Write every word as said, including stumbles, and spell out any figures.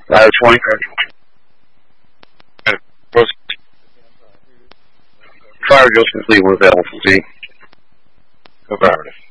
Ladder twenty. Fire drills complete. We're available for Z. Affirmative.